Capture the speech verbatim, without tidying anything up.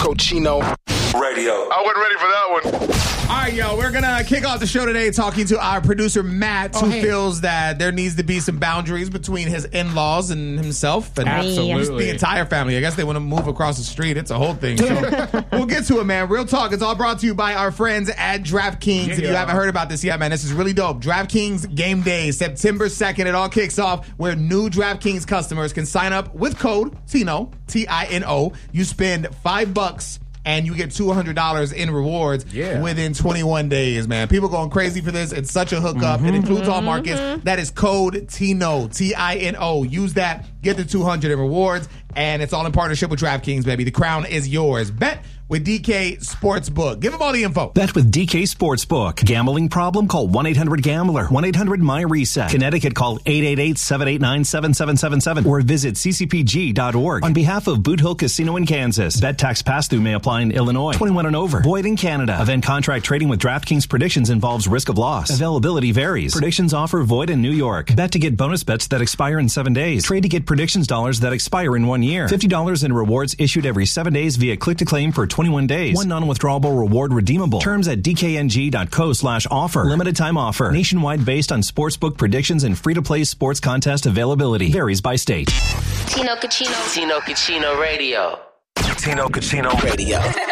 Cochino Radio. I wasn't ready for that one. All right, yo, we're going to kick off the show today talking to our producer, Matt, Oh, who hey. feels that there needs to be some boundaries between his in-laws and himself. And Absolutely. just the entire family. I guess they want to move across the street. It's a whole thing. So we'll get to it, man. Real talk. It's all brought to you by our friends at DraftKings. Yeah. If you haven't heard about this yet, man, this is really dope. DraftKings Game Day, September second. It all kicks off where new DraftKings customers can sign up with code TINO, T I N O. You spend five bucks and you get two hundred dollars in rewards Yeah. within twenty-one days, man. People going crazy for this. It's such a hookup. Mm-hmm. It includes all markets. That is code TINO, T I N O. Use that. Get the two hundred in rewards. And it's all in partnership with DraftKings, baby. The crown is yours. Bet with D K Sportsbook. Give them all the info. Bet with D K Sportsbook. Gambling problem? Call one eight hundred gambler. one eight hundred my reset. Connecticut, call eight eight eight, seven eight nine, seven seven seven seven or visit c c p g dot org. On behalf of Boot Hill Casino in Kansas, bet tax pass-through may apply in Illinois. twenty-one and over. Void in Canada. Event contract trading with DraftKings predictions involves risk of loss. Availability varies. Predictions offer void in New York. Bet to get bonus bets that expire in seven days. Trade to get predictions dollars that expire in one year. fifty dollars in rewards issued every seven days via click-to-claim for twenty-one days. One non-withdrawable reward redeemable. Terms at d k n g dot co slash offer. Limited time offer. Nationwide based on sportsbook predictions and free-to-play sports contest availability. Varies by state. Tino Cucino. Tino Cochino Radio. Tino Cochino Radio.